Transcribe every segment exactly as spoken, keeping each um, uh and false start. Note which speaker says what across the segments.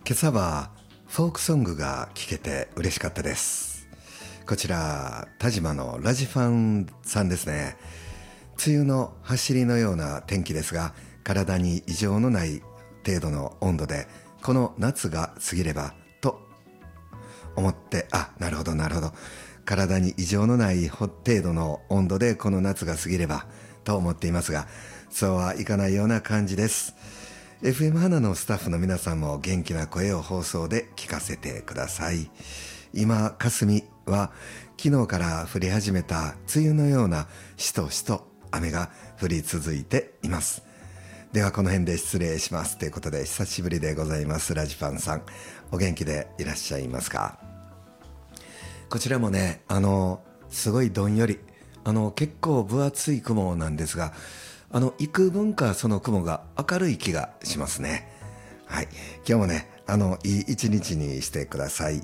Speaker 1: 今朝はフォークソングが聴けて嬉しかったです。こちら田島のラジファンさんですね。梅雨の走りのような天気ですが、体に異常のない程度の温度でこの夏が過ぎればと思って、あ、なるほどなるほど、体に異常のない程度の温度でこの夏が過ぎればと思っていますが、そうはいかないような感じです。 エフエム 花のスタッフの皆さんも元気な声を放送で聞かせてください。今霞は昨日から降り始めた梅雨のようなしとしと雨が降り続いています。ではこの辺で失礼しますということで、久しぶりでございます。ラジパンさん、お元気でいらっしゃいますか？こちらもね、あのすごいどんより、あの結構分厚い雲なんですが、あの幾分かその雲が明るい気がしますね。はい、今日もね、あのいい一日にしてください。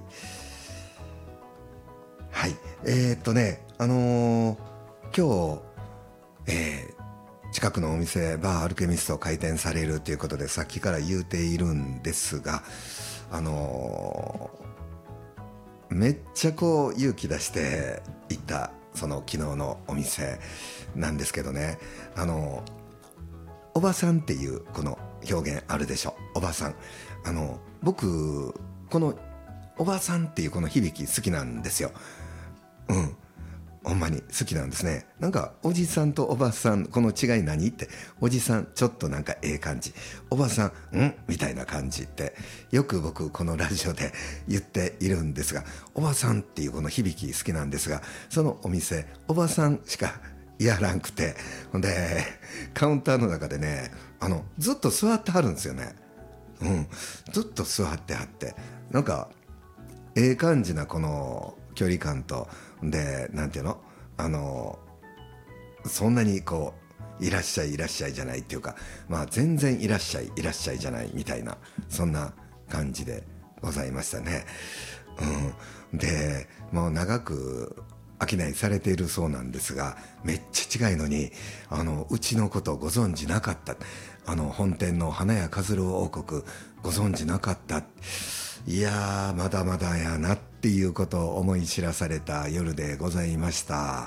Speaker 1: はい、えー、っとねあのー、今日、えー、近くのお店バーアルケミスト開店されるということでさっきから言うているんですが、あのー、めっちゃこう勇気出して行ったその昨日のお店なんですけどね、あのおばさんっていうこの表現あるでしょ。おばさん、あの僕このおばさんっていうこの響き好きなんですよ。うん、ほんまに好きなんですね。なんかおじさんとおばさんこの違い何って、おじさんちょっとなんかええ感じ、おばさんんみたいな感じってよく僕このラジオで言っているんですが、おばさんっていうこの響き好きなんですが、そのお店おばさんしかやらんくて、ほんでカウンターの中でね、あのずっと座ってはるんですよね。うん、ずっと座ってはって、なんかええ感じなこの距離感と、でなんていうの、あのそんなにこういらっしゃいいらっしゃいじゃないっていうか、まあ全然いらっしゃいいらっしゃいじゃないみたいな、そんな感じでございましたね。うん、でもう長く商いされているそうなんですが、めっちゃ近いのにあのうちのことをご存知なかった、あの本店の花屋かずる王国ご存知なかった、いやーまだまだやなっていうことを思い知らされた夜でございました。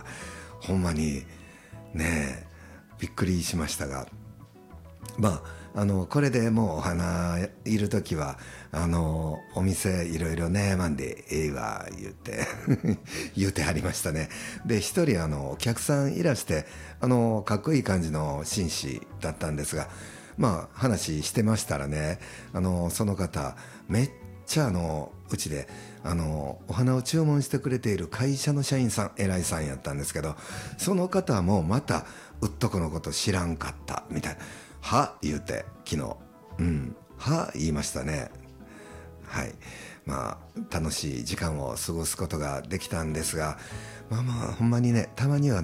Speaker 1: ほんまにねえびっくりしましたが、まああのこれでもうお花いるときはあのお店いろいろねまんでええわ言って言うてはりましたね。で一人あのお客さんいらして、あのかっこいい感じの紳士だったんですが、まあ話してましたらね、あのその方めっちゃあのうちであのお花を注文してくれている会社の社員さん、偉いさんやったんですけど、その方もまたうっとこのこと知らんかったみたいな、は言うて昨日、うんは言いましたね。はい、まあ楽しい時間を過ごすことができたんですが、まあまあほんまにね、たまには